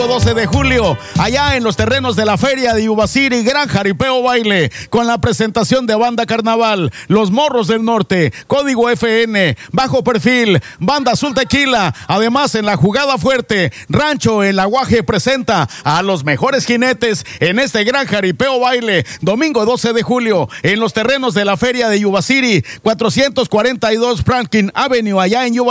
domingo 12 de julio, allá en los terrenos de la feria de Yuba City, gran jaripeo baile, con la presentación de Banda Carnaval, Los Morros del Norte, Código FN, Bajo Perfil, Banda Azul Tequila. Además, en la jugada fuerte, Rancho El Aguaje presenta a los mejores jinetes en este gran jaripeo baile, domingo 12 de julio, en los terrenos de la feria de Yuba City, 442 Franklin Avenue, allá en Yuba